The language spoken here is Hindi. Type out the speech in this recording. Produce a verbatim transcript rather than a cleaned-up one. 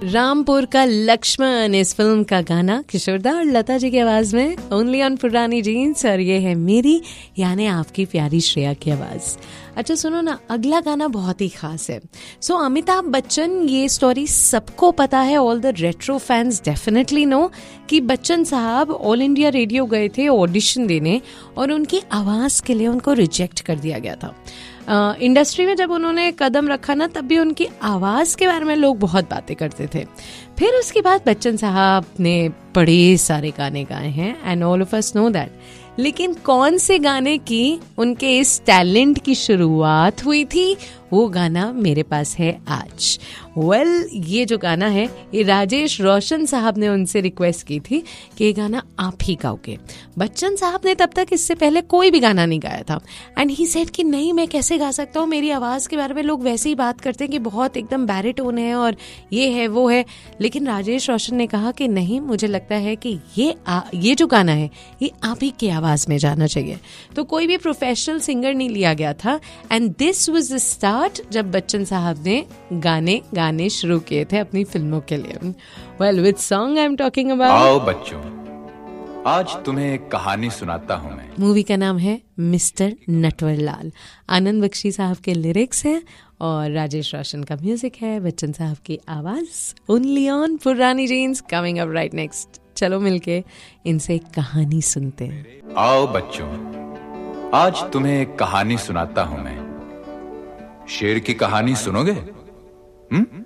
रामपुर का लक्ष्मण इस फिल्म का गाना किशोरदा और लता जी की आवाज में, ओनली ऑन पुरानी जीन्स। और ये है मेरी यानी आपकी प्यारी श्रेया की आवाज। अच्छा सुनो ना, अगला गाना बहुत ही खास है। सो so, अमिताभ बच्चन, ये स्टोरी सबको पता है, all the retro fans definitely no कि बच्चन साहब ऑल इंडिया रेडियो गए थे ऑडिशन देने और उनकी आवाज के लिए उनको रिजेक्ट कर दिया गया था। इंडस्ट्री uh, में जब उन्होंने कदम रखा ना, तब भी उनकी आवाज़ के बारे में लोग बहुत बातें करते थे। फिर उसके बाद बच्चन साहब ने बड़े सारे गाने गाए हैं and all of us know that, लेकिन कौन से गाने की उनके इस टैलेंट की शुरुआत हुई थी, वो गाना मेरे पास है आज। वेल well, ये जो गाना है ये राजेश रोशन साहब ने उनसे रिक्वेस्ट की थी कि ये गाना आप ही गाओगे। बच्चन साहब ने तब तक इससे पहले कोई भी गाना नहीं गाया था एंड ही सेड कि नहीं, मैं कैसे गा सकता हूँ, मेरी आवाज़ के बारे में लोग वैसे ही बात करते हैं कि बहुत एकदम बैरिटोन है और ये है वो है। लेकिन राजेश रोशन ने कहा कि नहीं, मुझे लगता है कि ये आ, ये जो गाना है ये आप ही की आवाज़ में जाना चाहिए। तो कोई भी प्रोफेशनल सिंगर नहीं लिया गया था and this was the start जब बच्चन साहब ने गाने गाने शुरू किए थे अपनी फिल्मों के लिए। Well, which song I am talking about? आओ बच्चों, आज तुम्हें एक कहानी सुनाता हूँ मैं। मूवी का नाम है मिस्टर नटवरलाल। आनंद बख्शी साहब के लिरिक्स हैं और राजेश रोशन का म्यूजिक है, बच्चन साहब की आवाज। ओनली ऑन पुरानी jeans, coming up right next. चलो मिलके इनसे एक कहानी सुनते हैं। आओ बच्चों, आज तुम्हें एक कहानी सुनाता हूँ मैं। शेर की कहानी सुनोगे? हम्म